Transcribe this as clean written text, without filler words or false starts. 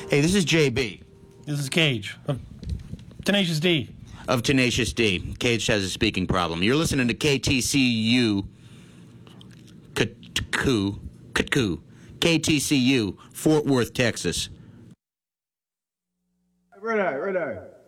Hey, this is JB. This is Cage of Tenacious D. Of Tenacious D. Cage has a speaking problem. You're listening to KTCU. KTCU, Fort Worth, Texas. Right eye.